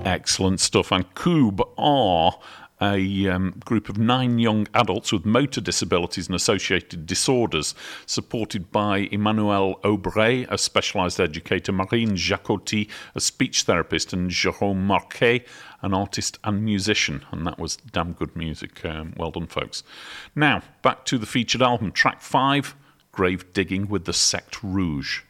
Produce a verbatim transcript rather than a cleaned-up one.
Excellent stuff. And Coob are a um, group of nine young adults with motor disabilities and associated disorders, supported by Emmanuel Aubray, a specialised educator, Marine Jacotti, a speech therapist, and Jérôme Marquet, an artist and musician. And that was damn good music. Um, well done, folks. Now, back to the featured album. Track five, Grave Digging with the Secte Rouge.